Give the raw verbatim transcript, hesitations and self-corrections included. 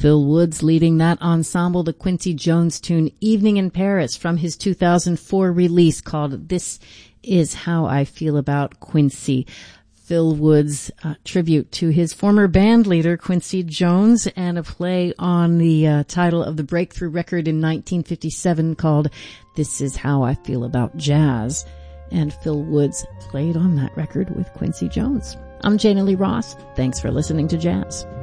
Phil Woods leading that ensemble, the Quincy Jones tune Evening in Paris from his two thousand four release called This Is How I Feel About Quincy. Phil Woods' uh, tribute to his former band leader, Quincy Jones, and a play on the uh, title of the breakthrough record in nineteen fifty-seven called This Is How I Feel About Jazz. And Phil Woods played on that record with Quincy Jones. I'm Jana Lee Ross. Thanks for listening to Jazz.